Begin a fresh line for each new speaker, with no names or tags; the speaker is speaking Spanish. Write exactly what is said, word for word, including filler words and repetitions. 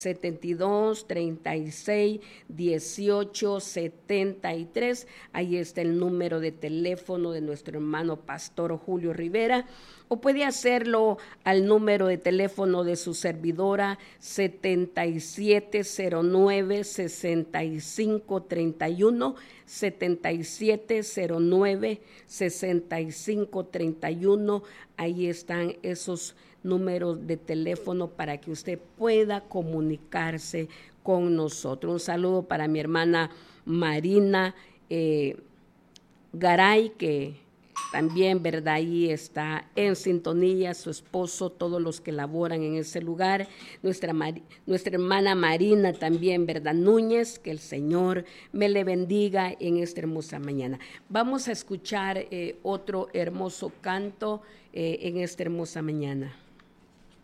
setenta y dos, treinta y seis, dieciocho, setenta y tres. Ahí está el número de teléfono de nuestro hermano Pastor Julio Rivera. O puede hacerlo al número de teléfono de su servidora setenta y siete cero nueve, sesenta y cinco treinta y uno, setenta y siete cero nueve, sesenta y cinco treinta y uno. Ahí están esos números de teléfono para que usted pueda comunicarse con nosotros. Un saludo para mi hermana Marina eh, Garay, que también, ¿verdad? Ahí está en sintonía, su esposo, todos los que laboran en ese lugar. Nuestra, nuestra hermana Marina también, ¿verdad? Núñez, que el Señor me le bendiga en esta hermosa mañana. Vamos a escuchar eh, otro hermoso canto eh, en esta hermosa mañana.